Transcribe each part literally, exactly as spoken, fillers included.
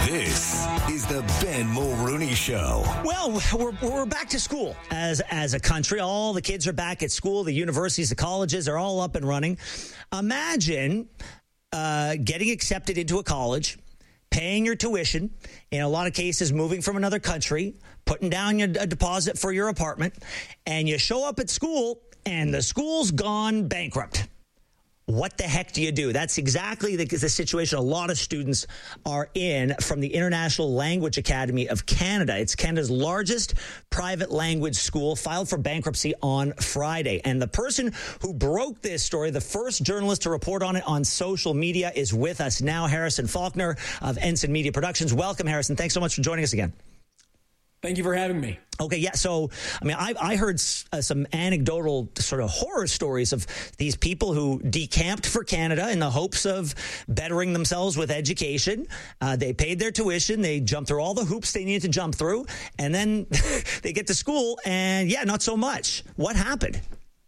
This is the Ben Mulrooney Show. Well, we're, we're back to school as as a country. All the kids are back at school. The universities, the colleges are all up and running. Imagine uh, getting accepted into a college, paying your tuition, in a lot of cases moving from another country, putting down your, a deposit for your apartment, and you show up at school and the school's gone bankrupt. What the heck do you do? That's exactly the, the situation a lot of students are in from the International Language Academy of Canada. It's Canada's largest private language school, filed for bankruptcy on Friday. And the person who broke this story, the first journalist to report on it on social media, is with us now, Harrison Faulkner of Ensign Media Productions. Welcome, Harrison. Thanks so much for joining us again. Thank you for having me. Okay, yeah. So, I mean, I, I heard uh, some anecdotal sort of horror stories of these people who decamped for Canada in the hopes of bettering themselves with education. Uh, they paid their tuition. They jumped through all the hoops they needed to jump through. And then they get to school and, yeah, not so much. What happened?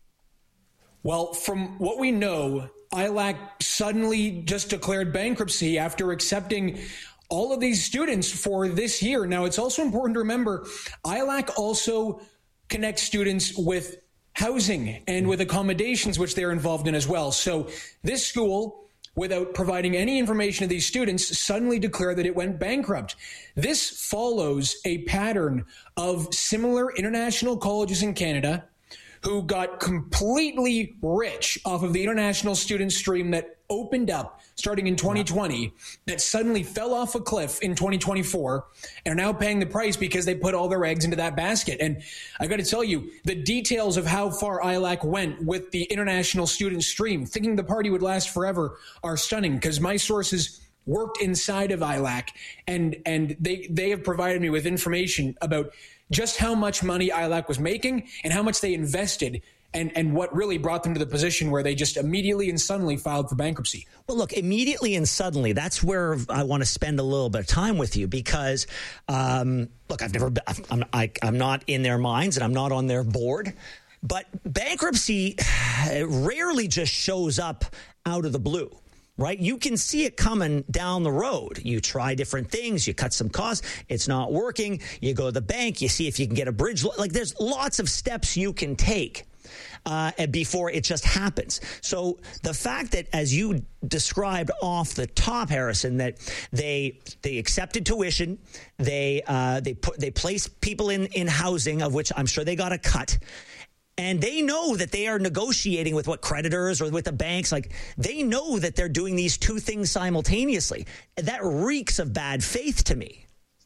Well, from what we know, I L A C suddenly just declared bankruptcy after accepting all of these students for this year. Now, it's also important to remember, I L A C also connects students with housing and with accommodations, which they're involved in as well. So this school, without providing any information to these students, suddenly declared that it went bankrupt. This follows a pattern of similar international colleges in Canada who got completely rich off of the international student stream that opened up starting in twenty twenty, that suddenly fell off a cliff in twenty twenty-four and are now paying the price because they put all their eggs into that basket. And I got to tell you, the details of how far I L A C went with the international student stream, thinking the party would last forever, are stunning, because my sources worked inside of I L A C, and and they they have provided me with information about just how much money I L A C was making and how much they invested, and, and what really brought them to the position where they just immediately and suddenly filed for bankruptcy. Well, look, immediately and suddenly, that's where I want to spend a little bit of time with you, because, um, look, I've never been, I'm, I, I'm not in their minds and I'm not on their board, but bankruptcy rarely just shows up out of the blue. Right? You can see it coming down the road. You try different things. You cut some costs. It's not working. You go to the bank. You see if you can get a bridge. Like, there's lots of steps you can take uh, before it just happens. So the fact that, as you described off the top, Harrison, that they they accepted tuition, they uh, they put they placed people in in housing, of which I'm sure they got a cut. And they know that they are negotiating with what creditors or with the banks. Like, they know that they're doing these two things simultaneously. That reeks of bad faith to me.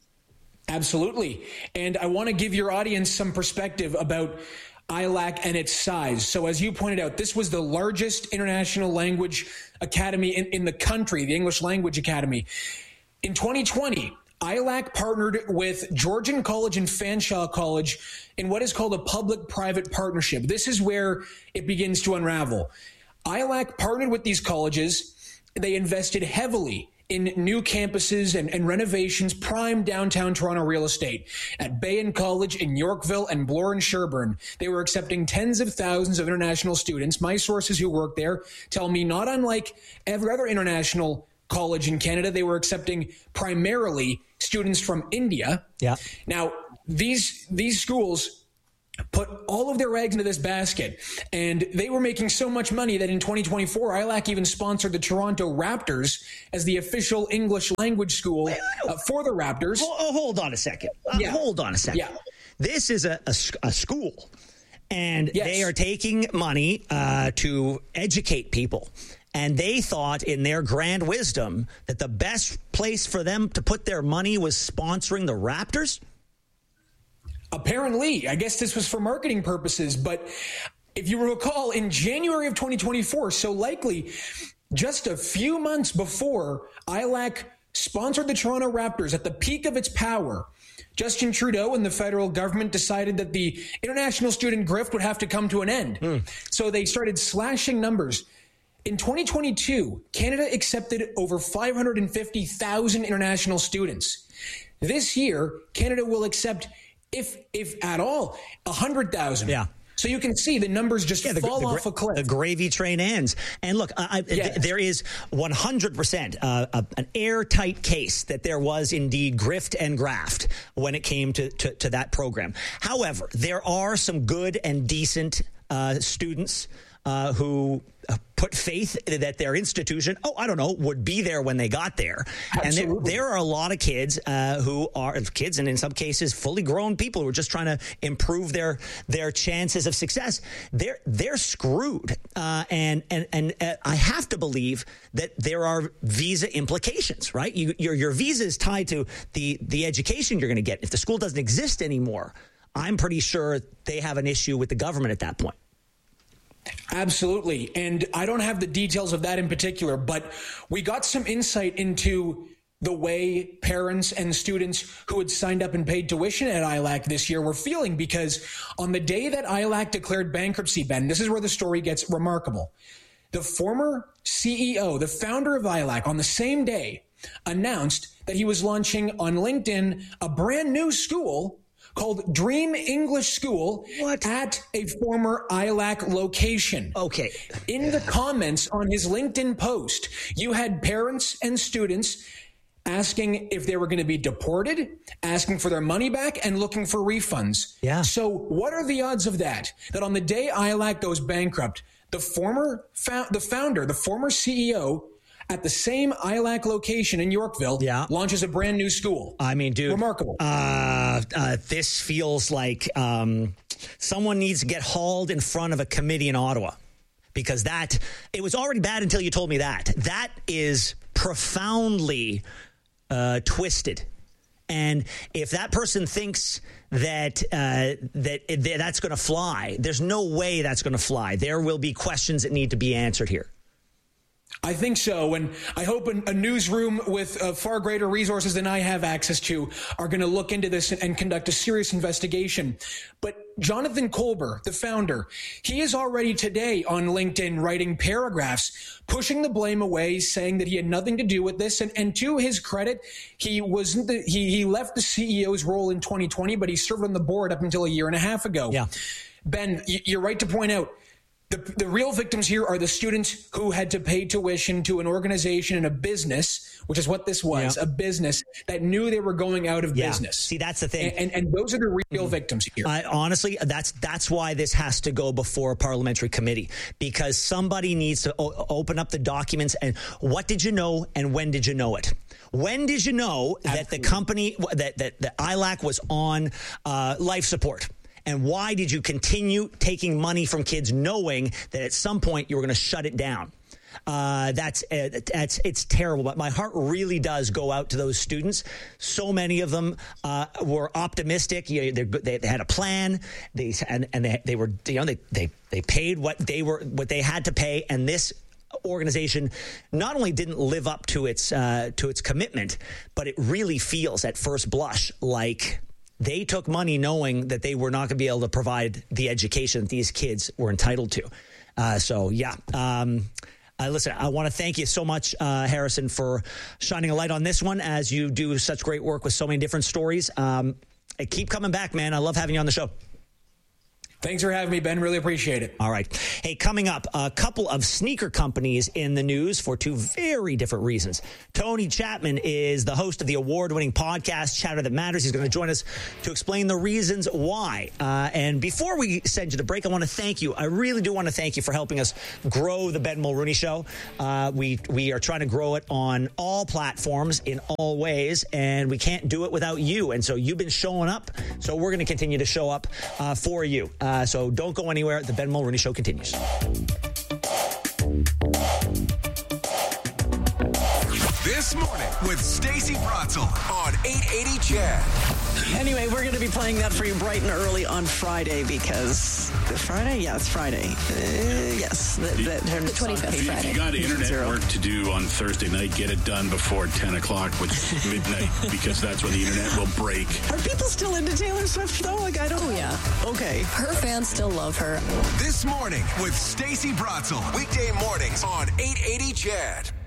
Absolutely. And I want to give your audience some perspective about I L A C and its size. So as you pointed out, this was the largest international language academy in, in the country, the English Language Academy. In twenty twenty, I L A C partnered with Georgian College and Fanshawe College in what is called a public-private partnership. This is where it begins to unravel. I L A C partnered with these colleges. They invested heavily in new campuses and, and renovations, prime downtown Toronto real estate. At Bayan College in Yorkville and Bloor and Sherbourne, they were accepting tens of thousands of international students. My sources who work there tell me, not unlike every other international college in Canada, they were accepting primarily students from India. Yeah. Now, these these schools put all of their eggs into this basket, and they were making so much money that in twenty twenty-four, I L A C even sponsored the Toronto Raptors as the official English language school uh, for the Raptors. Oh, hold on a second. Uh, yeah. Hold on a second. Yeah. This is a, a, a school, and yes. they are taking money uh, to educate people. And they thought, in their grand wisdom, that the best place for them to put their money was sponsoring the Raptors? Apparently. I guess this was for marketing purposes. But if you recall, in January of twenty twenty-four, so likely just a few months before I L A C sponsored the Toronto Raptors at the peak of its power, Justin Trudeau and the federal government decided that the international student grift would have to come to an end. Mm. So they started slashing numbers. In twenty twenty-two, Canada accepted over five hundred fifty thousand international students. This year, Canada will accept, if if at all, one hundred thousand. Yeah. So you can see the numbers just yeah, the, fall the, off a cliff. The gravy train ends. And look, I, yes. th- there is one hundred percent uh, a, an airtight case that there was indeed grift and graft when it came to, to, to that program. However, there are some good and decent uh, students uh, who put faith that their institution, oh, I don't know, would be there when they got there. Absolutely. And there, there are a lot of kids uh, who are kids, and in some cases, fully grown people who are just trying to improve their their chances of success. They're they're screwed, uh, and and and uh, I have to believe that there are visa implications, right? You, your your visa is tied to the the education you're going to get. If the school doesn't exist anymore, I'm pretty sure they have an issue with the government at that point. Absolutely. And I don't have the details of that in particular, but we got some insight into the way parents and students who had signed up and paid tuition at I L A C this year were feeling, because on the day that I L A C declared bankruptcy, Ben, this is where the story gets remarkable. The former C E O, the founder of I L A C, on the same day announced that he was launching on LinkedIn a brand new school called Dream English School what? at a former I L A C location. Okay. In the comments on his LinkedIn post, you had parents and students asking if they were going to be deported, asking for their money back, and looking for refunds. Yeah. So what are the odds of that? That on the day I L A C goes bankrupt, the former fo- the founder, the former C E O, at the same I L A C location in Yorkville, yeah. launches a brand new school. I mean, dude. Remarkable. Uh, uh, this feels like um, someone needs to get hauled in front of a committee in Ottawa, because that, it was already bad until you told me that. That is profoundly uh, twisted. And if that person thinks that uh, that, that that's going to fly, there's no way that's going to fly. There will be questions that need to be answered here. I think so, and I hope a, a newsroom with uh, far greater resources than I have access to are going to look into this and, and conduct a serious investigation. But Jonathan Kolber, the founder, he is already today on LinkedIn writing paragraphs, pushing the blame away, saying that he had nothing to do with this. And, and to his credit, he wasn't the, he he left the C E O's role in twenty twenty, but he served on the board up until a year and a half ago. Yeah. Ben, you're right to point out, The, the real victims here are the students who had to pay tuition to an organization and a business, which is what this was, yeah. a business that knew they were going out of yeah. business. See, that's the thing. And, and, and those are the real mm-hmm. victims here. I, honestly, that's that's why this has to go before a parliamentary committee, because somebody needs to o- open up the documents. And what did you know and when did you know it? When did you know Absolutely. that the company, that, that, that I L A C was on uh, life support? And why did you continue taking money from kids knowing that at some point you were going to shut it down? Uh, that's uh, that's it's terrible. But my heart really does go out to those students. So many of them uh, were optimistic. You know, they, they had a plan. They and, and they, they were you know they, they they paid what they were what they had to pay. And this organization not only didn't live up to its uh, to its commitment, but it really feels at first blush like they took money knowing that they were not going to be able to provide the education that these kids were entitled to. Uh, so, yeah. Um, uh, listen, I want to thank you so much, uh, Harrison, for shining a light on this one, as you do such great work with so many different stories. Um, keep coming back, man. I love having you on the show. Thanks for having me, Ben. Really appreciate it. All right. Hey, coming up, a couple of sneaker companies in the news for two very different reasons. Tony Chapman is the host of the award-winning podcast, Chatter That Matters. He's going to join us to explain the reasons why. Uh, and before we send you to break, I want to thank you. I really do want to thank you for helping us grow the Ben Mulrooney Show. Uh, we, we are trying to grow it on all platforms in all ways, and we can't do it without you. And so you've been showing up, so we're going to continue to show up uh, for you. Uh, Uh, so don't go anywhere. The Ben Mulrooney Show continues. This morning with Stacey Bratzel on eight eighty C H A D. Anyway, we're going to be playing that for you bright and early on Friday, because the Friday, yeah, it's Friday. Uh, yes, the, the, the twenty-fifth Friday. If you got internet Zero. work to do on Thursday night, get it done before ten o'clock with midnight, because that's when the internet will break. Are people still into Taylor Swift though? Like, I don't. Oh yeah. Okay. Her fans still love her. This morning with Stacey Bratzel, weekday mornings on eight eighty C H A D.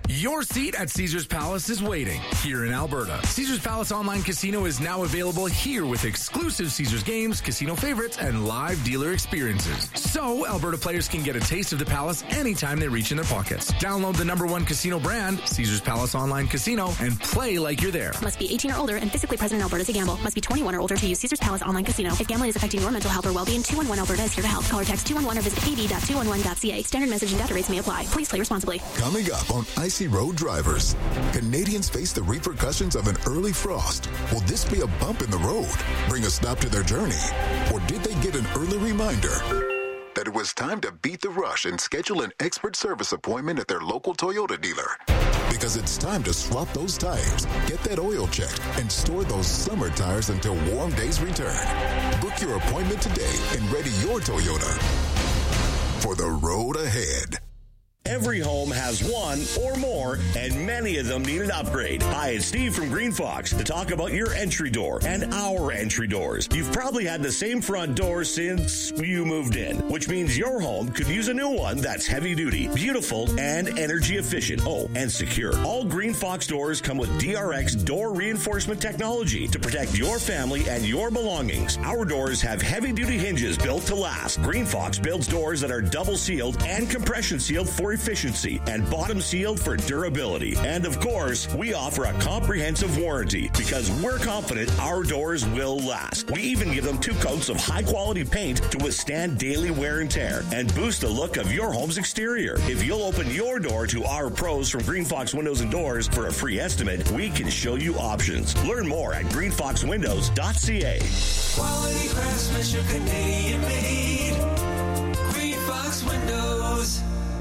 Your seat at Caesars Palace is waiting here in Alberta. Caesars Palace Online Casino is now available here with exclusive Caesars games, casino favorites, and live dealer experiences. So Alberta players can get a taste of the Palace anytime they reach in their pockets. Download the number one casino brand, Caesars Palace Online Casino, and play like you're there. Must be eighteen or older and physically present in Alberta to gamble. Must be twenty-one or older to use Caesars Palace Online Casino. If gambling is affecting your mental health or well-being, two one one Alberta is here to help. Call or text two one one or visit a d dot two one one dot c a. Standard message and data rates may apply. Please play responsibly. Coming up on Icy Road Drivers, Canadians face the repercussions of an early frost. Will this be a bump in the road, bring a stop to their journey? Or did they get an early reminder that it was time to beat the rush and schedule an expert service appointment at their local Toyota dealer? Because it's time to swap those tires, get that oil checked, and store those summer tires until warm days return. Book your appointment today and ready your Toyota for the road ahead. Every home has one or more, and many of them need an upgrade. Hi, it's Steve from Green Fox to talk about your entry door and our entry doors. You've probably had the same front door since you moved in, which means your home could use a new one that's heavy duty, beautiful, and energy efficient. Oh, and secure. All Green Fox doors come with D R X door reinforcement technology to protect your family and your belongings. Our doors have heavy duty hinges built to last. Green Fox builds doors that are double sealed and compression sealed for efficiency and bottom sealed for durability. And of course, we offer a comprehensive warranty because we're confident our doors will last. We even give them two coats of high quality paint to withstand daily wear and tear and boost the look of your home's exterior. If you'll open your door to our pros from Green Fox Windows and Doors for a free estimate, we can show you options. Learn more at green fox windows dot c a. Quality craftsmanship, Canadian made. Green Fox Windows.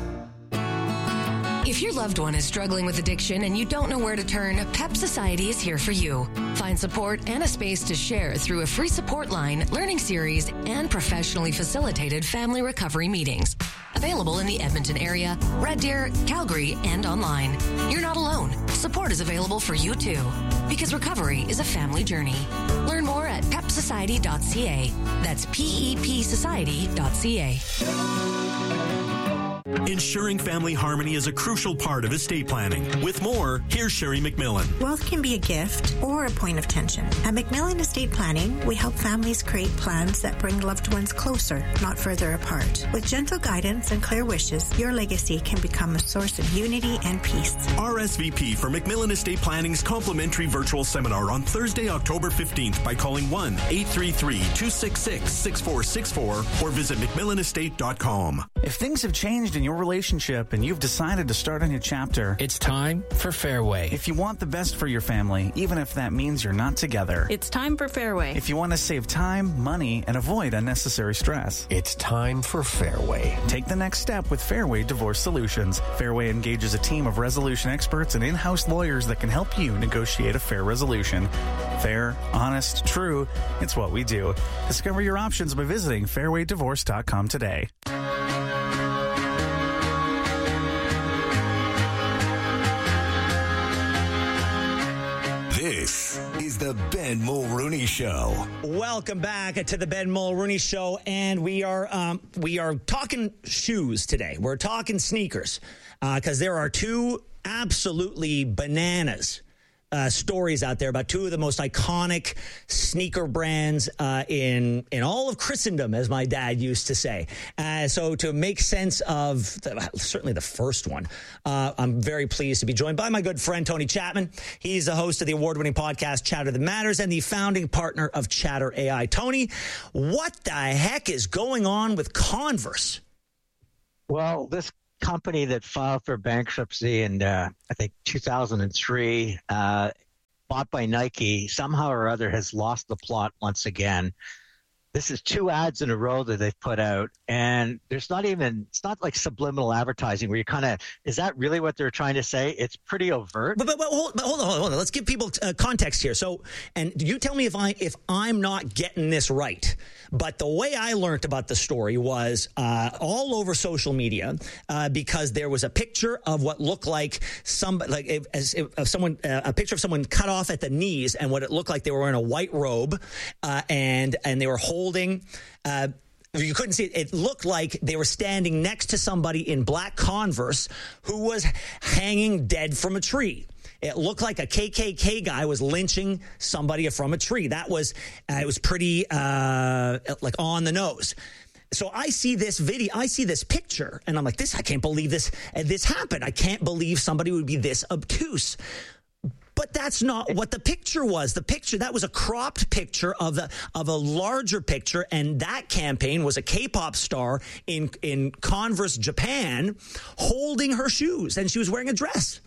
If your loved one is struggling with addiction and you don't know where to turn, Pep Society is here for you. Find support and a space to share through a free support line, learning series, and professionally facilitated family recovery meetings. Available in the Edmonton area, Red Deer, Calgary, and online. You're not alone. Support is available for you too. Because recovery is a family journey. Learn more at pep society dot c a. That's P E P society dot c a. Ensuring family harmony is a crucial part of estate planning. With more, here's Sherry McMillan. Wealth can be a gift or a point of tension. At McMillan Estate Planning, we help families create plans that bring loved ones closer, not further apart. With gentle guidance and clear wishes, your legacy can become a source of unity and peace. R S V P for McMillan Estate Planning's complimentary virtual seminar on Thursday, October fifteenth by calling one eight three three, two six six, six four six four or visit mcmillan estate dot com. If things have changed in your relationship and you've decided to start a new chapter, it's time for Fairway. If you want the best for your family, even if that means you're not together, it's time for Fairway. If you want to save time, money, and avoid unnecessary stress, it's time for Fairway. Take the next step with Fairway Divorce Solutions. Fairway engages a team of resolution experts and in-house lawyers that can help you negotiate a fair resolution. Fair, honest, true, it's what we do. Discover your options by visiting fairway divorce dot com today. This is the Ben Mulrooney Show. Welcome back to the Ben Mulrooney Show, and we are um, we are talking shoes today. We're talking sneakers because uh, there are two absolutely bananas uh, stories out there about two of the most iconic sneaker brands uh, in in all of Christendom, as my dad used to say. Uh, so to make sense of the, certainly the first one, uh, I'm very pleased to be joined by my good friend Tony Chapman. He's the host of the award-winning podcast Chatter That Matters and the founding partner of Chatter A I. Tony, what the heck is going on with Converse? Well, this company that filed for bankruptcy in, uh, I think, two thousand three, uh, bought by Nike, somehow or other has lost the plot once again. This is two ads in a row that they've put out, and there's not even, it's not like subliminal advertising where you kind of, is that really what they're trying to say? It's pretty overt. But, but, but, hold, but hold on, hold on. Let's give people uh, context here. So, and you tell me if I if I'm not getting this right. But the way I learned about the story was uh, all over social media uh, because there was a picture of what looked like some like if, as if, of someone uh, a picture of someone cut off at the knees, and what it looked like they were wearing a white robe uh, and and they were holding. Uh, You couldn't see it. It looked like they were standing next to somebody in black Converse who was hanging dead from a tree. It looked like a K K K guy was lynching somebody from a tree. That was, uh, it was pretty, uh, like on the nose. So I see this video, I see this picture, and I'm like, this, I can't believe this, uh, this happened. I can't believe somebody would be this obtuse. But that's not what the picture was. The picture, that was a cropped picture of the of a larger picture, and that campaign was a K-pop star in in Converse, Japan, holding her shoes, and she was wearing a dress.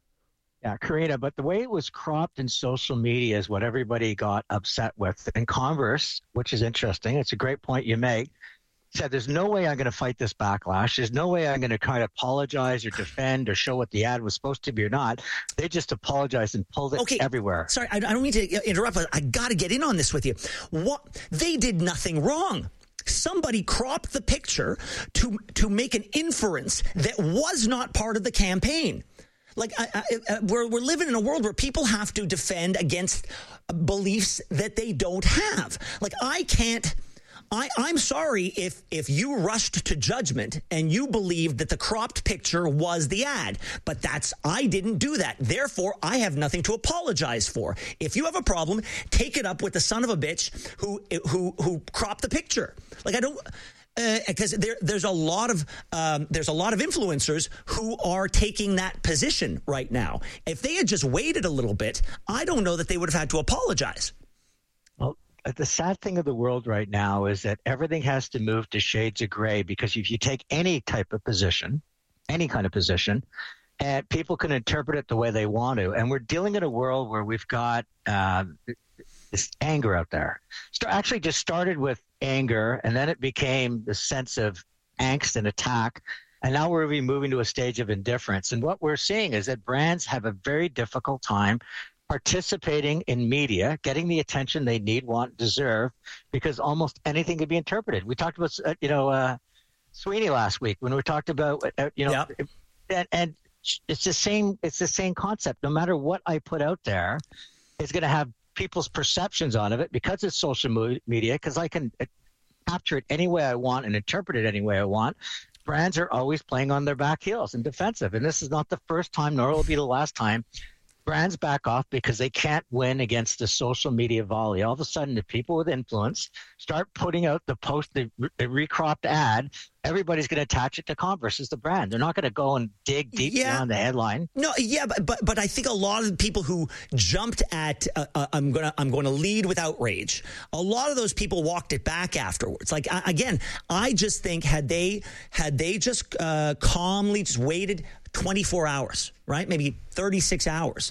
Yeah, Karina, but the way it was cropped in social media is what everybody got upset with. And Converse, which is interesting, it's a great point you make, said there's no way I'm going to fight this backlash. There's no way I'm going to try to apologize or defend or show what the ad was supposed to be or not. They just apologized and pulled it okay, everywhere. Sorry, I, I don't mean to interrupt, but I got to get in on this with you. What they did nothing wrong. Somebody cropped the picture to to make an inference that was not part of the campaign. Like I, I, we're we're living in a world where people have to defend against beliefs that they don't have. Like I can't. I, I'm sorry if if you rushed to judgment and you believed that the cropped picture was the ad, but that's I didn't do that. Therefore, I have nothing to apologize for. If you have a problem, take it up with the son of a bitch who who who cropped the picture. Like I don't. Because uh, there, there's a lot of um, there's a lot of influencers who are taking that position right now. If they had just waited a little bit, I don't know that they would have had to apologize. Well, the sad thing of the world right now is that everything has to move to shades of gray, because if you take any type of position, any kind of position, and people can interpret it the way they want to, and we're dealing in a world where we've got uh, this anger out there. So actually just started with anger, and then it became the sense of angst and attack, and now we're really moving to a stage of indifference. And what we're seeing is that brands have a very difficult time participating in media, getting the attention they need, want, deserve, because almost anything could be interpreted. We talked about, uh, you know, uh, Sweeney last week when we talked about, uh, you know, yep. and, and it's the same. It's the same concept. No matter what I put out there, it's going to have people's perceptions on of it because it's social media. Because I can capture it any way I want and interpret it any way I want. Brands are always playing on their back heels and defensive, and this is not the first time, nor will it be the last time. Brands back off because they can't win against the social media volley. All of a sudden, the people with influence start putting out the post, the, the recropped ad. Everybody's going to attach it to Converse as the brand. They're not going to go and dig deep yeah. beyond the headline. No, yeah, but, but but I think a lot of the people who jumped at uh, uh, I'm gonna I'm going to lead with outrage. A lot of those people walked it back afterwards. Like I, again, I just think had they had they just uh, calmly just waited twenty-four hours, right? Maybe thirty-six hours.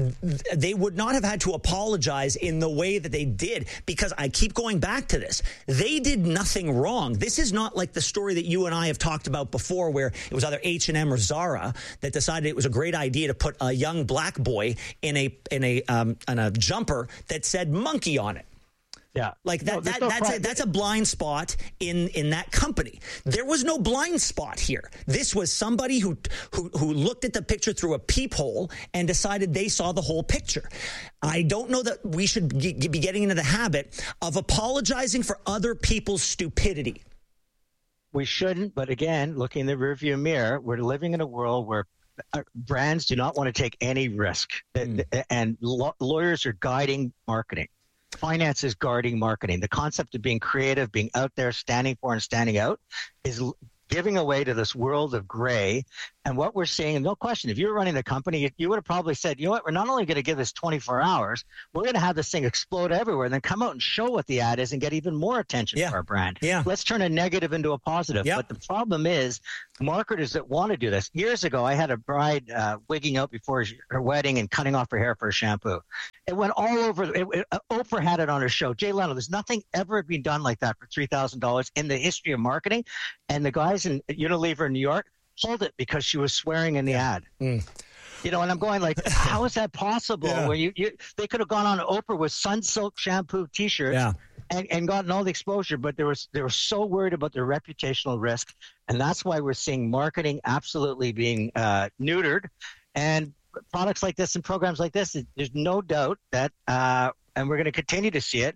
They would not have had to apologize in the way that they did, because I keep going back to this. They did nothing wrong. This is not like the story that you and I have talked about before, where it was either H and M or Zara that decided it was a great idea to put a young black boy in a in a um, in a jumper that said monkey on it. Yeah, like that. No, that no that's a, that's a blind spot in in that company. There was no blind spot here. This was somebody who who who looked at the picture through a peephole and decided they saw the whole picture. I don't know that we should be getting into the habit of apologizing for other people's stupidity. We shouldn't, but again, looking in the rearview mirror, we're living in a world where brands do not want to take any risk, mm. and lawyers are guiding marketing. Finance is guarding marketing. The concept of being creative, being out there, standing for and standing out is giving away to this world of gray. And what we're seeing, and no question, if you were running the company, you would have probably said, you know what, we're not only going to give this twenty-four hours, we're going to have this thing explode everywhere and then come out and show what the ad is and get even more attention yeah. for our brand. Yeah. Let's turn a negative into a positive. Yep. But the problem is marketers that want to do this. Years ago, I had a bride uh, wigging out before her wedding and cutting off her hair for a shampoo. It went all over. It, it, uh, Oprah had it on her show. Jay Leno, there's nothing ever been done like that for three thousand dollars in the history of marketing. And the guys in Unilever in New York pulled it because she was swearing in the yeah. ad. Mm. You know, and I'm going like, how is that possible? Yeah. Where you, you they could have gone on Oprah with Sunsilk shampoo T-shirts yeah. and, and gotten all the exposure, but there was they were so worried about their reputational risk, and that's why we're seeing marketing absolutely being uh, neutered, and products like this and programs like this. There's no doubt that, uh, and we're going to continue to see it.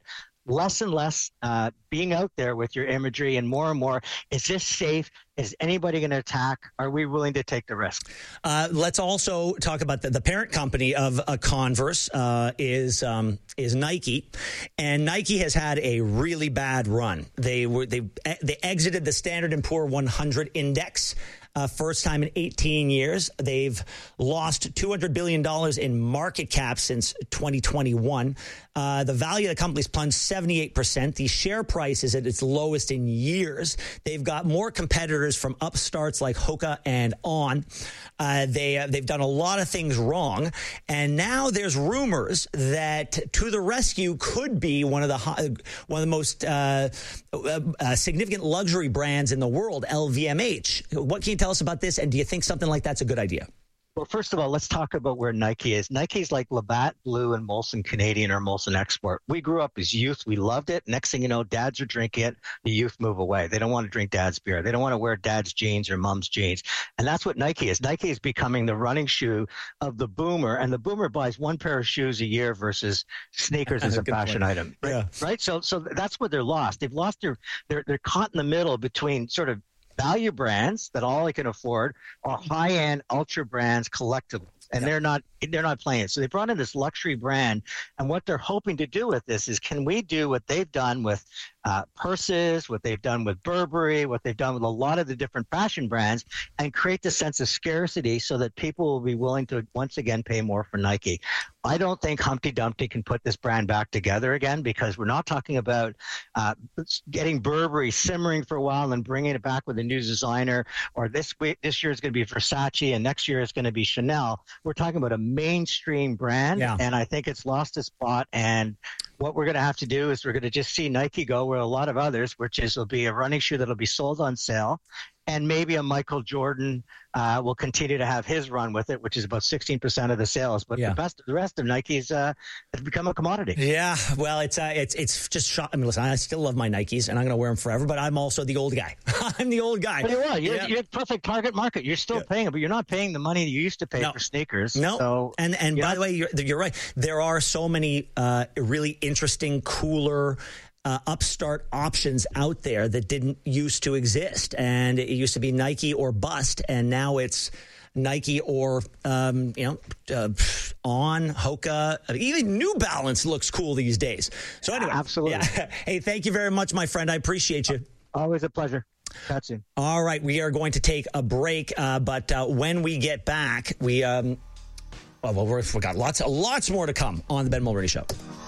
less and less uh, being out there with your imagery, and more and more, is this safe? Is anybody going to attack? Are we willing to take the risk? Uh, let's also talk about the, the parent company of uh, Converse uh, is um, is Nike, and Nike has had a really bad run. They were they they exited the Standard and Poor one hundred index. Uh, first time in eighteen years. They've lost two hundred billion dollars in market cap since twenty twenty-one. Uh, the value of the company's plunged seventy-eight percent. The share price is at its lowest in years. They've got more competitors from upstarts like Hoka and On. Uh, they, uh, they've done a lot of things wrong. And now there's rumors that To the Rescue could be one of the high, one of the most uh, uh, significant luxury brands in the world, L V M H. What can you tell us about this, and do you think something like that's a good idea? Well, first of all, let's talk about where Nike is. Nike's like Labatt Blue and Molson Canadian or Molson Export. We grew up as youth. We loved it. Next thing you know, dads are drinking it. The youth move away. They don't want to drink dad's beer. They don't want to wear dad's jeans or mom's jeans. And that's what Nike is. Nike is becoming the running shoe of the boomer, and the boomer buys one pair of shoes a year versus sneakers as a fashion point. item. Right? Yeah. Right? So so that's where they're lost. They've lost their they're they're caught in the middle between sort of value brands that all they can afford, or high-end ultra brands collectively, and yeah. they're not they're not playing. So they brought in this luxury brand, and what they're hoping to do with this is, can we do what they've done with uh, purses, what they've done with Burberry, what they've done with a lot of the different fashion brands, and create the sense of scarcity so that people will be willing to once again pay more for Nike. I don't think Humpty Dumpty can put this brand back together again, because we're not talking about uh, getting Burberry simmering for a while and bringing it back with a new designer, or this week, this year is going to be Versace and next year is going to be Chanel. We're talking about a mainstream brand, yeah. and I think it's lost its spot. And what we're going to have to do is we're going to just see Nike go where a lot of others, which is will be a running shoe that'll be sold on sale. And maybe a Michael Jordan uh, will continue to have his run with it, which is about sixteen percent of the sales. But yeah. the best, the rest of Nike's uh, has become a commodity. Yeah, well, it's uh, it's it's just shot. I mean, listen, I still love my Nikes, and I'm going to wear them forever. But I'm also the old guy. I'm the old guy. But you are. You're, yeah. you're perfect target market. You're still yeah. paying it, but you're not paying the money you used to pay no. for sneakers. No. So, and and by know. the way, you're, you're right. There are so many uh, really interesting, cooler. Uh, upstart options out there that didn't used to exist, and it used to be Nike or bust, and now it's Nike or um, you know uh, On, Hoka, even New Balance looks cool these days. So anyway, absolutely. Yeah. Hey, thank you very much, my friend. I appreciate you. Always a pleasure. Chat soon. All right, we are going to take a break, uh, but uh, when we get back, we um, oh, well, we've got lots, lots more to come on the Ben Mulroney Show.